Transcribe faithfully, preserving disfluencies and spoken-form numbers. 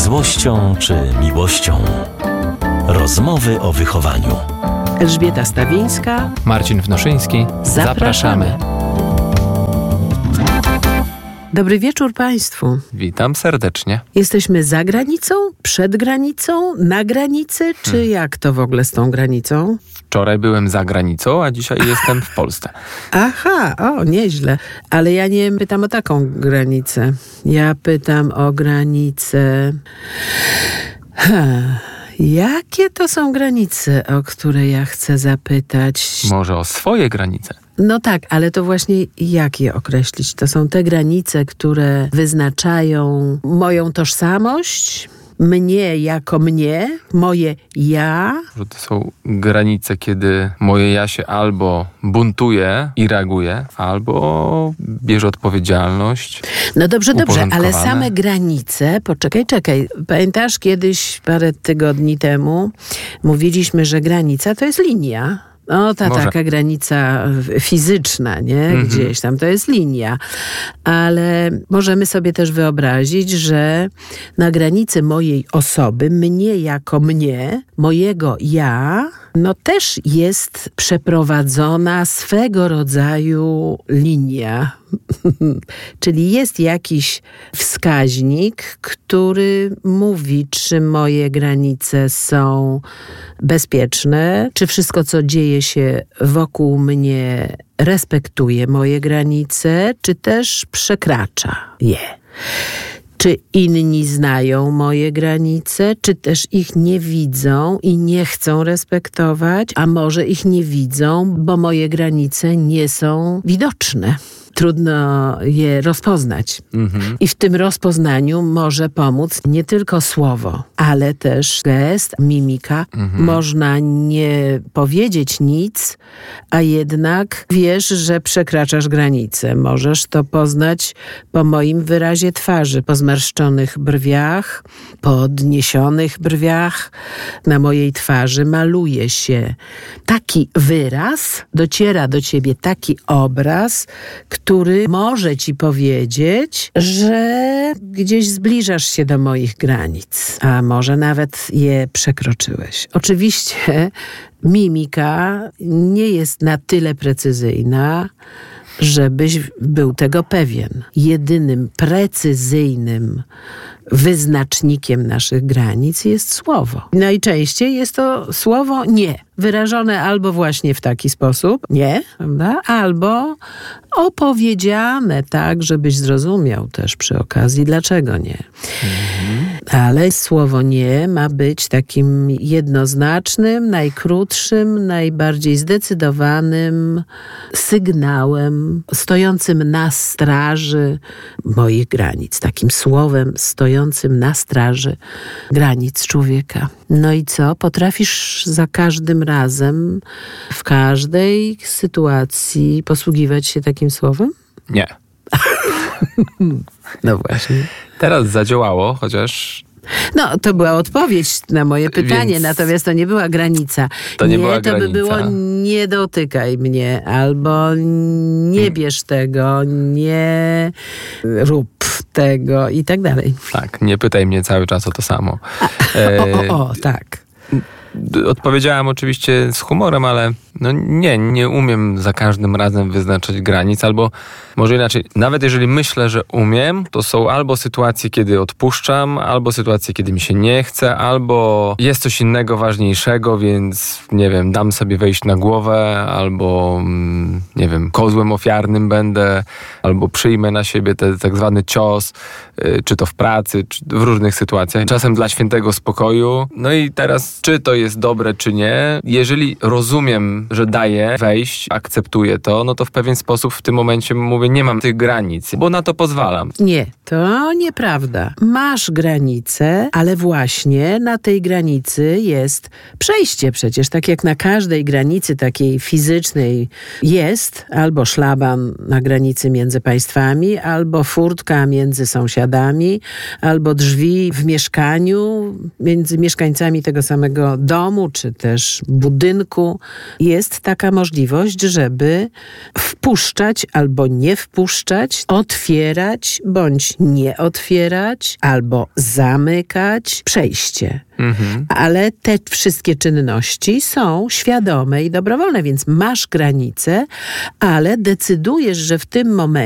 złością czy miłością. Rozmowy o wychowaniu. Elżbieta Stawińska, Marcin Wnoszyński. Zapraszamy. Zapraszamy. Dobry wieczór Państwu. Witam serdecznie. Jesteśmy za granicą, przed granicą, na granicy, czy hmm. jak to w ogóle z tą granicą? Wczoraj byłem za granicą, a dzisiaj jestem w Polsce. Aha, o, nieźle. Ale ja nie pytam o taką granicę. Ja pytam o granicę... Ha. Jakie to są granice, o które ja chcę zapytać? Może o swoje granice? No tak, ale to właśnie jak je określić? To są te granice, które wyznaczają moją tożsamość, mnie jako mnie, moje ja. Że to są granice, kiedy moje ja się albo buntuje i reaguje, albo bierze odpowiedzialność. No dobrze, dobrze, ale same granice, poczekaj, czekaj. Pamiętasz, kiedyś, parę tygodni temu mówiliśmy, że granica to jest linia. No ta Może. taka granica fizyczna, nie? Mhm. Gdzieś tam to jest linia. Ale możemy sobie też wyobrazić, że na granicy mojej osoby, mnie jako mnie, mojego ja, no też jest przeprowadzona swego rodzaju linia. Czyli jest jakiś wskaźnik, który mówi, czy moje granice są bezpieczne, czy wszystko, co dzieje się wokół mnie, respektuje moje granice, czy też przekracza je. Czy inni znają moje granice, czy też ich nie widzą i nie chcą respektować, a może ich nie widzą, bo moje granice nie są widoczne. Trudno je rozpoznać. Mhm. I w tym rozpoznaniu może pomóc nie tylko słowo, ale też gest, mimika. Mhm. Można nie powiedzieć nic, a jednak wiesz, że przekraczasz granicę. Możesz to poznać po moim wyrazie twarzy, po zmarszczonych brwiach, po odniesionych brwiach. Na mojej twarzy maluje się taki wyraz, dociera do ciebie taki obraz, który może ci powiedzieć, że gdzieś zbliżasz się do moich granic, a może nawet je przekroczyłeś. Oczywiście mimika nie jest na tyle precyzyjna, żebyś był tego pewien. Jedynym precyzyjnym wyznacznikiem naszych granic jest słowo. Najczęściej jest to słowo nie, wyrażone albo właśnie w taki sposób, nie, prawda? Albo opowiedziane tak, żebyś zrozumiał też przy okazji, dlaczego nie. Mhm. Ale słowo nie ma być takim jednoznacznym, najkrótszym, najbardziej zdecydowanym sygnałem stojącym na straży moich granic. Takim słowem stojącym na straży granic człowieka. No i co? Potrafisz za każdym razem, w każdej sytuacji posługiwać się takim słowem? Nie. No właśnie. Teraz zadziałało, chociaż... No, to była odpowiedź na moje pytanie, Więc... natomiast to nie była granica. To nie, nie była to granica. by było nie dotykaj mnie, albo nie bierz tego, nie rób tego i tak dalej. Tak, nie pytaj mnie cały czas o to samo. E... O, o, o, tak. Odpowiedziałem oczywiście z humorem, ale no nie, nie umiem za każdym razem wyznaczać granic, albo może inaczej, nawet jeżeli myślę, że umiem, to są albo sytuacje, kiedy odpuszczam, albo sytuacje, kiedy mi się nie chce, albo jest coś innego ważniejszego, więc nie wiem, dam sobie wejść na głowę, albo nie wiem, kozłem ofiarnym będę, albo przyjmę na siebie ten tak zwany cios, czy to w pracy, czy w różnych sytuacjach. Czasem dla świętego spokoju. No i teraz, czy to jest dobre, czy nie, jeżeli rozumiem, że daję wejść, akceptuję to, no to w pewien sposób w tym momencie mówię, nie mam tych granic, bo na to pozwalam. Nie, to nieprawda. Masz granicę, ale właśnie na tej granicy jest przejście przecież, tak jak na każdej granicy takiej fizycznej jest albo szlaban na granicy między państwami, albo furtka między sąsiadami, albo drzwi w mieszkaniu między mieszkańcami tego samego domu, czy też budynku. Jest taka możliwość, żeby wpuszczać albo nie wpuszczać, otwierać bądź nie otwierać, albo zamykać przejście. Mhm. Ale te wszystkie czynności są świadome i dobrowolne, więc masz granice, ale decydujesz, że w tym momencie